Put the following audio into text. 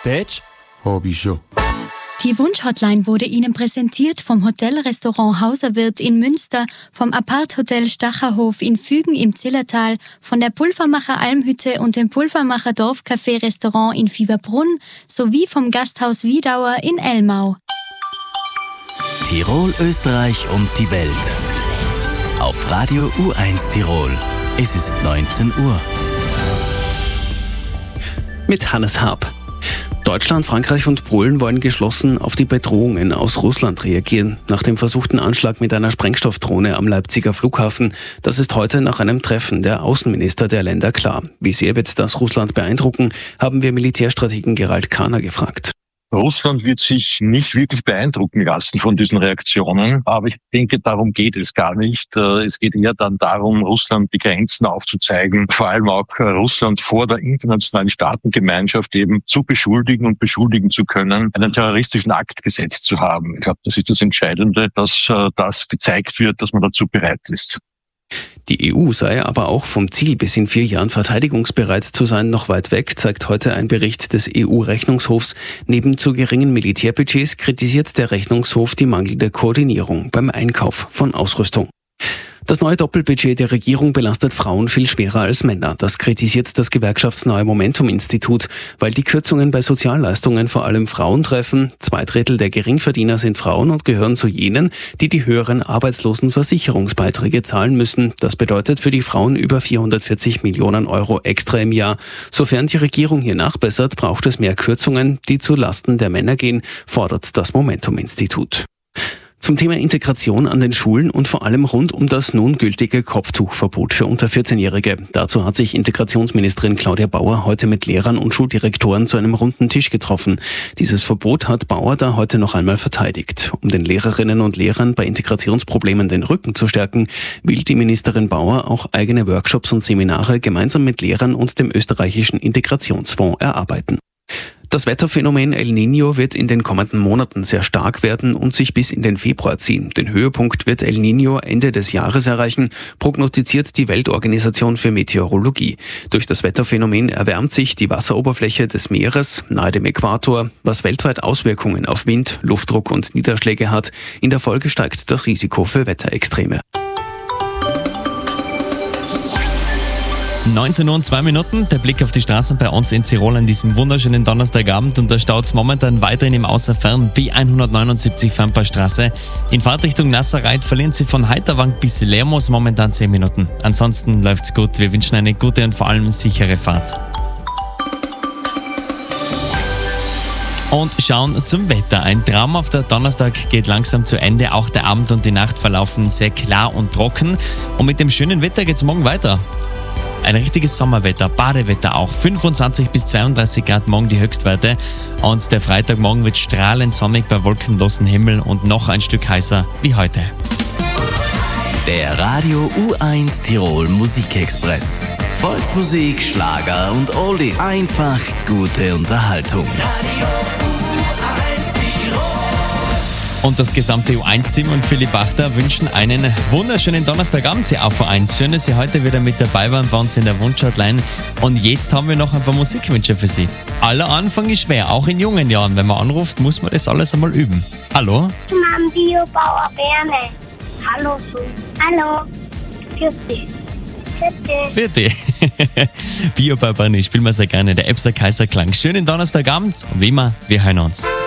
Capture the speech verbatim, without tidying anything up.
Tätsch? Hab ich schon. Die Wunschhotline wurde Ihnen präsentiert vom Hotelrestaurant Hauserwirt in Münster, vom Apart-Hotel Stacherhof in Fügen im Zillertal, von der Pulvermacher Almhütte und dem Pulvermacher Dorfcafé-Restaurant in Fieberbrunn sowie vom Gasthaus Wiedauer in Elmau. Tirol, Österreich und die Welt. Auf Radio U eins Tirol. Es ist neunzehn Uhr. Mit Hannes Haab. Deutschland, Frankreich und Polen wollen geschlossen auf die Bedrohungen aus Russland reagieren. Nach dem versuchten Anschlag mit einer Sprengstoffdrohne am Leipziger Flughafen. Das ist heute nach einem Treffen der Außenminister der Länder klar. Wie sehr wird das Russland beeindrucken, haben wir Militärstrategen Gerald Kahner gefragt. Russland wird sich nicht wirklich beeindrucken lassen von diesen Reaktionen, aber ich denke, darum geht es gar nicht. Es geht eher dann darum, Russland die Grenzen aufzuzeigen, vor allem auch Russland vor der internationalen Staatengemeinschaft eben zu beschuldigen und beschuldigen zu können, einen terroristischen Akt gesetzt zu haben. Ich glaube, das ist das Entscheidende, dass das gezeigt wird, dass man dazu bereit ist. Die E U sei aber auch vom Ziel, bis in vier Jahren verteidigungsbereit zu sein, noch weit weg, zeigt heute ein Bericht des E U-Rechnungshofs. Neben zu geringen Militärbudgets kritisiert der Rechnungshof die mangelnde Koordinierung beim Einkauf von Ausrüstung. Das neue Doppelbudget der Regierung belastet Frauen viel schwerer als Männer. Das kritisiert das gewerkschaftsnahe Momentum-Institut, weil die Kürzungen bei Sozialleistungen vor allem Frauen treffen. Zwei Drittel der Geringverdiener sind Frauen und gehören zu jenen, die die höheren Arbeitslosenversicherungsbeiträge zahlen müssen. Das bedeutet für die Frauen über vierhundertvierzig Millionen Euro extra im Jahr. Sofern die Regierung hier nachbessert, braucht es mehr Kürzungen, die zu Lasten der Männer gehen, fordert das Momentum-Institut. Zum Thema Integration an den Schulen und vor allem rund um das nun gültige Kopftuchverbot für unter vierzehn-Jährige. Dazu hat sich Integrationsministerin Claudia Bauer heute mit Lehrern und Schuldirektoren zu einem runden Tisch getroffen. Dieses Verbot hat Bauer da heute noch einmal verteidigt. Um den Lehrerinnen und Lehrern bei Integrationsproblemen den Rücken zu stärken, will die Ministerin Bauer auch eigene Workshops und Seminare gemeinsam mit Lehrern und dem österreichischen Integrationsfonds erarbeiten. Das Wetterphänomen El Niño wird in den kommenden Monaten sehr stark werden und sich bis in den Februar ziehen. Den Höhepunkt wird El Niño Ende des Jahres erreichen, prognostiziert die Weltorganisation für Meteorologie. Durch das Wetterphänomen erwärmt sich die Wasseroberfläche des Meeres nahe dem Äquator, was weltweit Auswirkungen auf Wind, Luftdruck und Niederschläge hat. In der Folge steigt das Risiko für Wetterextreme. neunzehn Uhr und zwei Minuten, der Blick auf die Straßen bei uns in Tirol an diesem wunderschönen Donnerstagabend und da staut es momentan weiterhin im Außerfern B hundertneunundsiebzig Famperstraße. In Fahrtrichtung Nasserreit verlieren Sie von Heiterwang bis Lermos momentan zehn Minuten. Ansonsten läuft's gut, wir wünschen eine gute und vor allem sichere Fahrt. Und schauen zum Wetter. Ein traumhafter Donnerstag geht langsam zu Ende. Auch der Abend und die Nacht verlaufen sehr klar und trocken. Und mit dem schönen Wetter geht's morgen weiter. Ein richtiges Sommerwetter, Badewetter auch. fünfundzwanzig bis zweiunddreißig Grad morgen die Höchstwerte. Und der Freitagmorgen wird strahlend sonnig bei wolkenlosem Himmel und noch ein Stück heißer wie heute. Der Radio U eins Tirol Musikexpress. Volksmusik, Schlager und Oldies. Einfach gute Unterhaltung. Und das gesamte U eins Team und Philipp Achter wünschen einen wunderschönen Donnerstagabend hier auf U eins. Schön, dass Sie heute wieder mit dabei waren bei uns in der Wunschhotline. Und jetzt haben wir noch ein paar Musikwünsche für Sie. Aller Anfang ist schwer, auch in jungen Jahren. Wenn man anruft, muss man das alles einmal üben. Hallo? Mann, Biobauer Berne. Hallo, so. Hallo. Grüß dich. Für dich. Biobauer Berne, spielen wir sehr gerne. Der Epser Kaiserklang. Schönen Donnerstagabend und wie immer, wir hören uns.